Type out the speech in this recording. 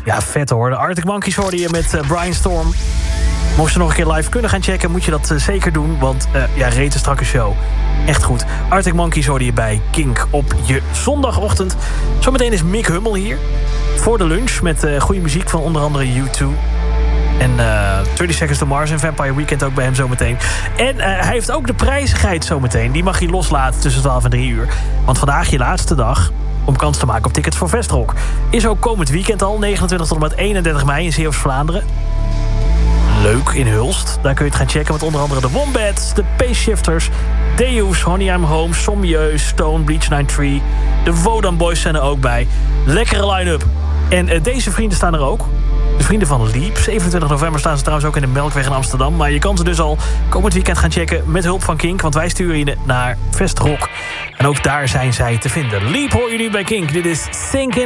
Ja, vet hoor. De Arctic Monkeys hoorde je met Brian Storm. Mocht je nog een keer live kunnen gaan checken, moet je dat zeker doen. Want rete strakke show. Echt goed. Arctic Monkeys hoorde je bij Kink op je zondagochtend. Zometeen is Mick Hummel hier. Voor de lunch met goede muziek van onder andere U2. En 30 Seconds to Mars en Vampire Weekend ook bij hem zometeen. En hij heeft ook de prijzigheid zometeen. Die mag hij loslaten tussen 12 en 3 uur. Want vandaag je laatste dag om kans te maken op tickets voor Vestrock. Is ook komend weekend al, 29 tot en met 31 mei in Zeeuws-Vlaanderen. Leuk in Hulst. Daar kun je het gaan checken met onder andere de Wombats, de Pace Shifters, Deus, Honey I'm Home, Sommieu, Stone, Bleach 93. De Wodan Boys zijn er ook bij. Lekkere line-up. En deze vrienden staan er ook. De vrienden van Leap. 27 november staan ze trouwens ook in de Melkweg in Amsterdam. Maar je kan ze dus al komend weekend gaan checken met hulp van Kink. Want wij sturen je naar Vestrock. En ook daar zijn zij te vinden. Leap hoor je nu bij Kink. Dit is Thinking